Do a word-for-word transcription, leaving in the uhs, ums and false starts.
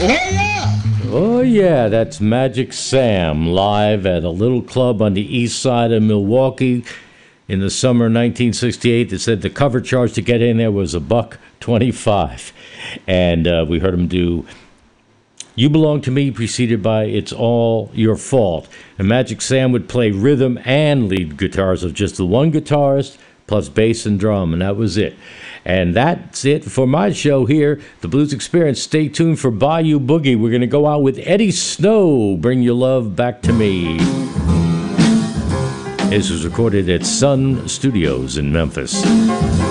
Oh, yeah. Oh, yeah, that's Magic Sam live at a little club on the east side of Milwaukee in the summer of nineteen sixty-eight. They said the cover charge to get in there was a buck twenty-five. And uh, we heard him do You Belong to Me, preceded by It's All Your Fault. And Magic Sam would play rhythm and lead guitars of just the one guitarist, plus bass and drum, and that was it. And that's it for my show here, The Blues Experience. Stay tuned for Bayou Boogie. We're going to go out with Eddie Snow, Bring Your Love Back to Me. This was recorded at Sun Studios in Memphis.